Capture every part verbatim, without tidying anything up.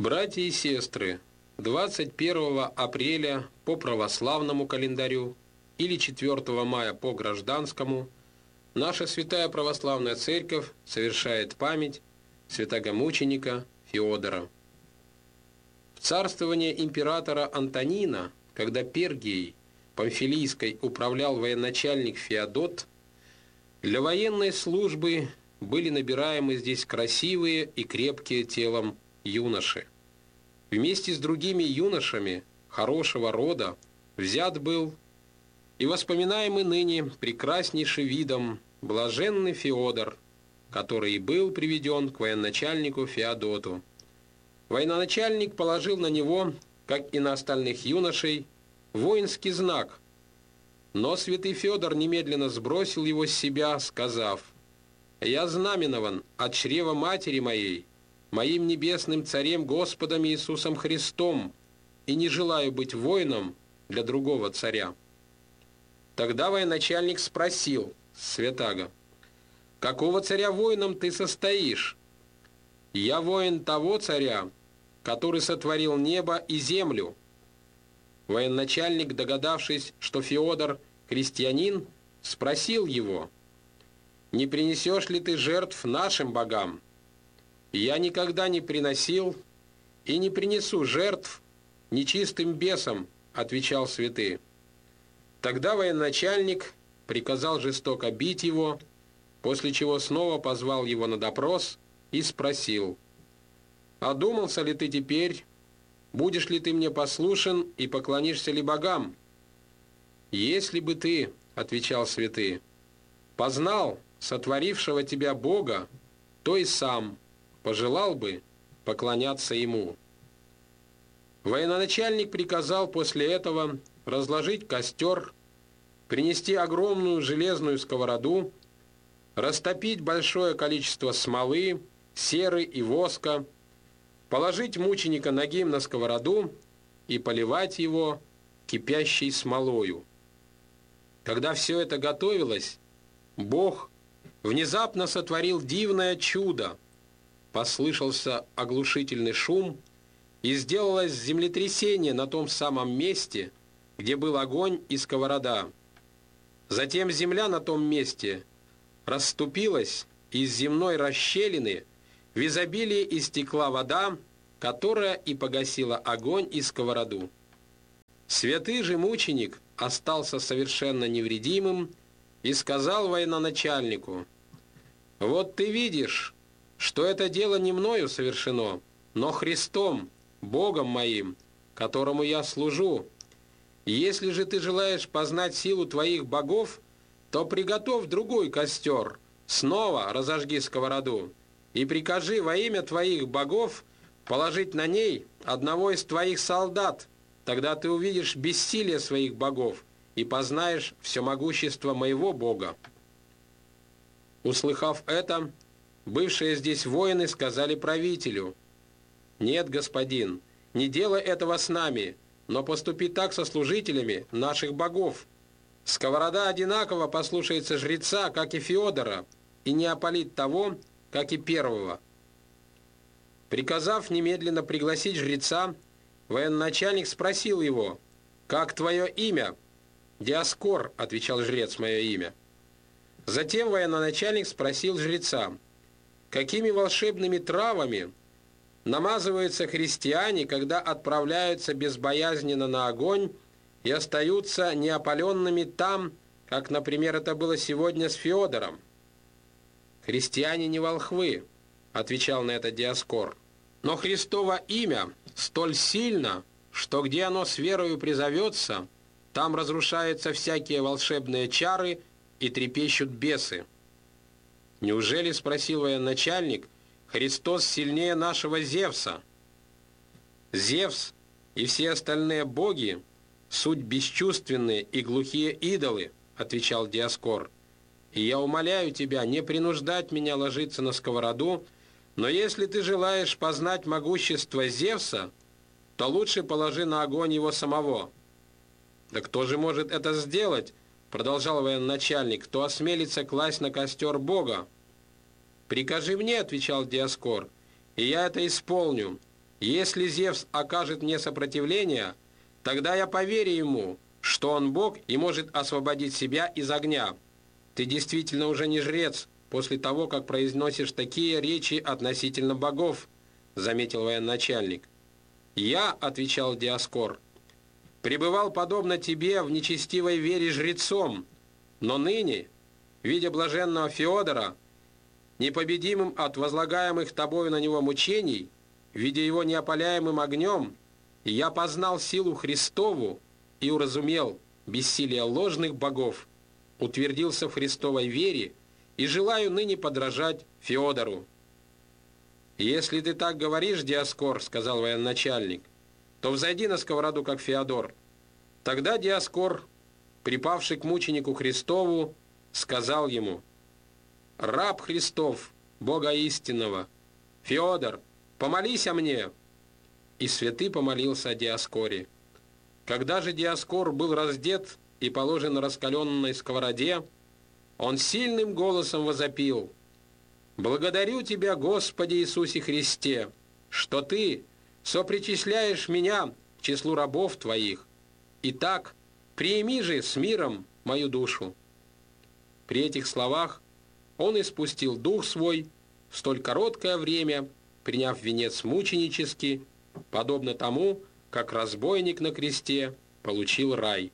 Братья и сестры, двадцать первого апреля по православному календарю или четвёртого мая по гражданскому наша Святая Православная Церковь совершает память святого-мученика Феодора. В царствование императора Антонина, когда Пергией Памфилийской управлял военачальник Феодот, для военной службы были набираемы здесь красивые и крепкие телом юноши. Вместе с другими юношами хорошего рода взят был и воспоминаемый ныне прекраснейший видом блаженный Феодор, который и был приведен к военачальнику Феодоту. Военачальник положил на него, как и на остальных юношей, воинский знак, но святый Феодор немедленно сбросил его с себя, сказав: «Я знаменован от чрева матери моей, моим небесным царем Господом Иисусом Христом, и не желаю быть воином для другого царя». Тогда военачальник спросил святаго: «Какого царя воином ты состоишь?» «Я воин того царя, который сотворил небо и землю». Военачальник, догадавшись, что Феодор христианин, спросил его: «Не принесешь ли ты жертв нашим богам?» «Я никогда не приносил и не принесу жертв нечистым бесам», — отвечал святый. Тогда военачальник приказал жестоко бить его, после чего снова позвал его на допрос и спросил: «Одумался ли ты теперь? Будешь ли ты мне послушен и поклонишься ли богам?» «Если бы ты, — отвечал святый, — познал сотворившего тебя Бога, то и сам пожелал бы поклоняться Ему». Военачальник приказал после этого разложить костер, принести огромную железную сковороду, растопить большое количество смолы, серы и воска, положить мученика нагим на сковороду и поливать его кипящей смолою. Когда все это готовилось, Бог внезапно сотворил дивное чудо. Послышался оглушительный шум, и сделалось землетрясение на том самом месте, где был огонь и сковорода. Затем земля на том месте расступилась, и из земной расщелины в изобилии истекла вода, которая и погасила огонь и сковороду. Святый же мученик остался совершенно невредимым и сказал военачальнику: «Вот ты видишь, что это дело не мною совершено, но Христом, Богом моим, которому я служу. Если же ты желаешь познать силу твоих богов, то приготовь другой костер, снова разожги сковороду, и прикажи во имя твоих богов положить на ней одного из твоих солдат, тогда ты увидишь бессилие своих богов и познаешь всемогущество моего Бога». Услыхав это, бывшие здесь воины сказали правителю: «Нет, господин, не делай этого с нами, но поступи так со служителями наших богов. Сковорода одинаково послушается жреца, как и Феодора, и не опалит того, как и первого». Приказав немедленно пригласить жреца, военачальник спросил его: «Как твое имя?» «Диоскор», — отвечал жрец, — «мое имя». Затем военачальник спросил жреца: «Какими волшебными травами намазываются христиане, когда отправляются безбоязненно на огонь и остаются неопаленными там, как, например, это было сегодня с Феодором?» «Христиане не волхвы», — отвечал на это Диоскор, «но Христово имя столь сильно, что где оно с верою призовется, там разрушаются всякие волшебные чары и трепещут бесы». «Неужели, — спросил военачальник, — Христос сильнее нашего Зевса?» «Зевс и все остальные боги — суть бесчувственные и глухие идолы», — отвечал Диоскор. «И я умоляю тебя не принуждать меня ложиться на сковороду, но если ты желаешь познать могущество Зевса, то лучше положи на огонь его самого». «Да кто же может это сделать, — продолжал военачальник, — кто осмелится класть на костер Бога?» «Прикажи мне, — отвечал Диоскор, — и я это исполню. Если Зевс окажет мне сопротивление, тогда я поверю ему, что он Бог и может освободить себя из огня. Ты действительно уже не жрец после того, как произносишь такие речи относительно богов, заметил военачальник. Я, отвечал Диоскор, пребывал подобно тебе в нечестивой вере жрецом, но ныне, видя блаженного Феодора, непобедимым от возлагаемых тобою на него мучений, видя его неопаляемым огнем, я познал силу Христову и уразумел бессилие ложных богов, утвердился в Христовой вере и желаю ныне подражать Феодору. «Если ты так говоришь, Диоскор, — сказал военачальник, — то взойди на сковороду, как Феодор». Тогда Диоскор, припавший к мученику Христову, сказал ему: «Раб Христов, Бога истинного, Феодор, помолись о мне». И святый помолился о Диоскоре. Когда же Диоскор был раздет и положен на раскаленной сковороде, он сильным голосом возопил: «Благодарю Тебя, Господи Иисусе Христе, что Ты сопричисляешь меня к числу рабов Твоих. Итак, прими же с миром мою душу». При этих словах он испустил дух свой, в столь короткое время приняв венец мученический, подобно тому, как разбойник на кресте получил рай.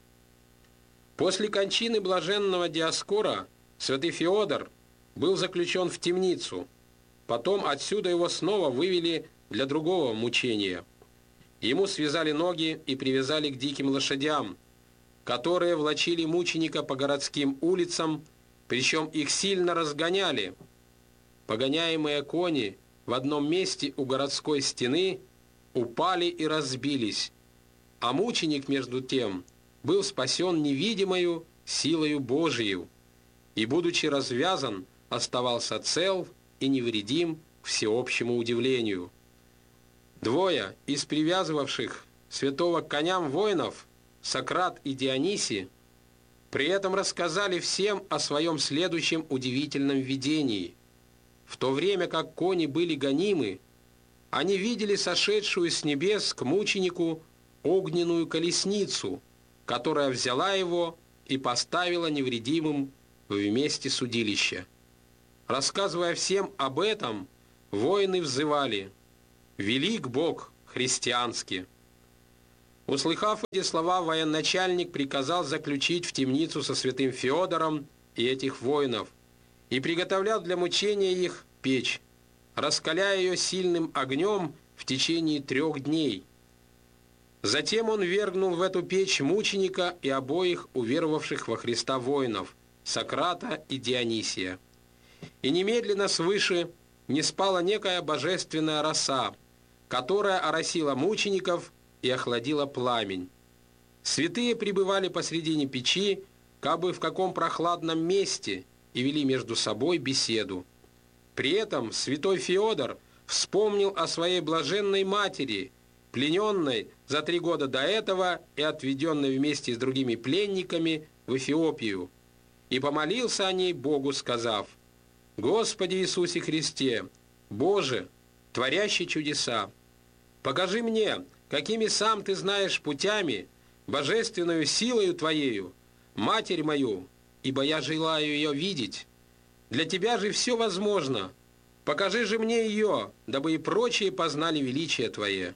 После кончины блаженного Диоскора святый Феодор был заключен в темницу. Потом отсюда его снова вывели для другого мучения. Ему связали ноги и привязали к диким лошадям, которые влачили мученика по городским улицам, причем их сильно разгоняли. Погоняемые кони в одном месте у городской стены упали и разбились, а мученик, между тем, был спасен невидимою силою Божией, и, будучи развязан, оставался цел и невредим к всеобщему удивлению. Двое из привязывавших святого к коням воинов, Сократ и Дионисий, при этом рассказали всем о своем следующем удивительном видении. В то время как кони были гонимы, они видели сошедшую с небес к мученику огненную колесницу, которая взяла его и поставила невредимым в месте судилища. Рассказывая всем об этом, воины взывали: «Велик Бог христианский». Услыхав эти слова, военачальник приказал заключить в темницу со святым Феодором и этих воинов, и приготовлял для мучения их печь, раскаляя ее сильным огнем в течение трех дней. Затем он вергнул в эту печь мученика и обоих уверовавших во Христа воинов, Сократа и Дионисия. И немедленно свыше ниспала некая божественная роса, которая оросила мучеников и охладила пламень. Святые пребывали посредине печи, как бы в каком прохладном месте, и вели между собой беседу. При этом святой Феодор вспомнил о своей блаженной матери, плененной за три года до этого и отведенной вместе с другими пленниками в Эфиопию, и помолился о ней Богу, сказав: «Господи Иисусе Христе, Боже, творящий чудеса, покажи мне, какими сам Ты знаешь путями, божественную силою Твоею, Матерь мою, ибо я желаю ее видеть. Для Тебя же все возможно. Покажи же мне ее, дабы и прочие познали величие Твое».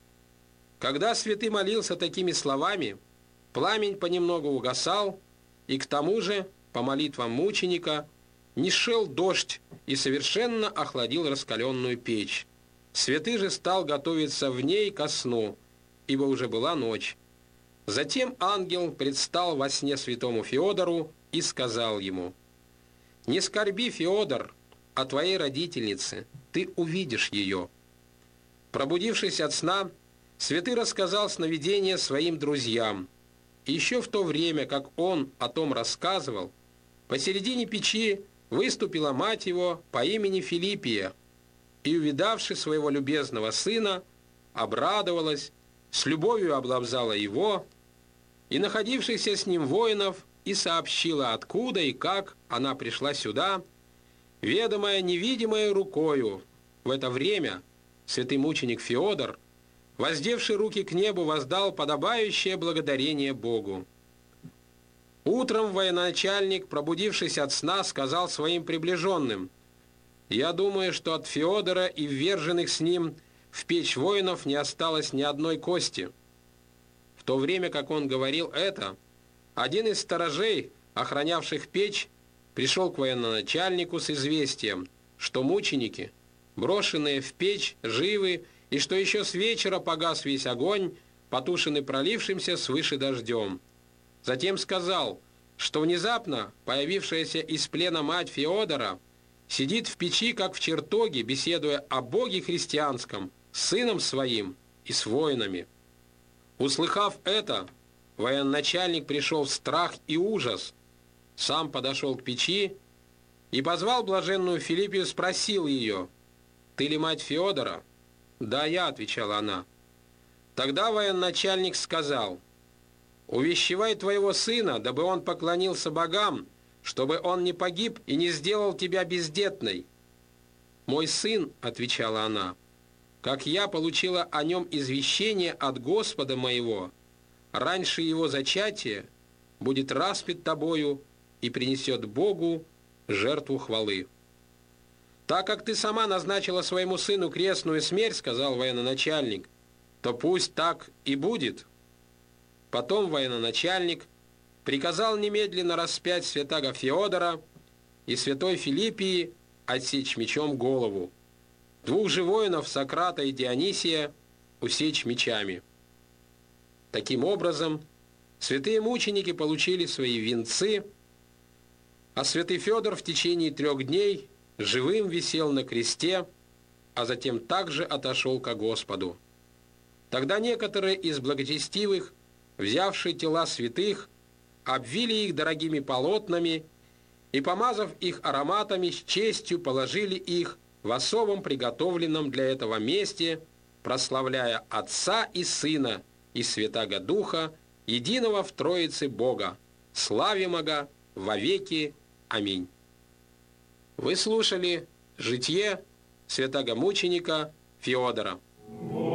Когда святый молился такими словами, пламень понемногу угасал, и к тому же, по молитвам мученика, не шел дождь и совершенно охладил раскаленную печь. Святый же стал готовиться в ней ко сну, ибо уже была ночь. Затем ангел предстал во сне святому Феодору и сказал ему: «Не скорби, Феодор, о твоей родительнице, ты увидишь ее». Пробудившись от сна, святый рассказал сновидение своим друзьям. И еще в то время, как он о том рассказывал, посередине печи выступила мать его по имени Филиппия, и, увидавши своего любезного сына, обрадовалась, с любовью облобзала его и находившихся с ним воинов и сообщила, откуда и как она пришла сюда, ведомая невидимой рукою. В это время святый мученик Феодор, воздевший руки к небу, воздал подобающее благодарение Богу. Утром военачальник, пробудившись от сна, сказал своим приближенным: «Я думаю, что от Феодора и вверженных с ним в печь воинов не осталось ни одной кости». В то время, как он говорил это, один из сторожей, охранявших печь, пришел к военачальнику с известием, что мученики, брошенные в печь, живы, и что еще с вечера погас весь огонь, потушенный пролившимся свыше дождем. Затем сказал, что внезапно появившаяся из плена мать Феодора сидит в печи, как в чертоге, беседуя о Боге христианском с сыном своим и с воинами. Услыхав это, военачальник пришел в страх и ужас, сам подошел к печи и позвал блаженную Филиппию, спросил ее: «Ты ли мать Феодора?» «Да, я», — отвечала она. Тогда военачальник сказал: «Увещевай твоего сына, дабы он поклонился богам, чтобы он не погиб и не сделал тебя бездетной». «Мой сын», — отвечала она, — «как я получила о нем извещение от Господа моего, раньше его зачатия будет распят тобою и принесет Богу жертву хвалы». «Так как ты сама назначила своему сыну крестную смерть, — сказал военачальник, — то пусть так и будет». Потом военачальник приказал немедленно распять святаго Феодора и святой Филиппии отсечь мечом голову, двух же воинов, Сократа и Дионисия, усечь мечами. Таким образом, святые мученики получили свои венцы, а святый Феодор в течение трех дней живым висел на кресте, а затем также отошел ко Господу. Тогда некоторые из благочестивых, взявшие тела святых, обвили их дорогими полотнами и, помазав их ароматами, с честью положили их в особом приготовленном для этого месте, прославляя Отца и Сына и Святаго Духа, единого в Троице Бога, славимого вовеки. Аминь. Вы слушали житие святаго мученика Феодора.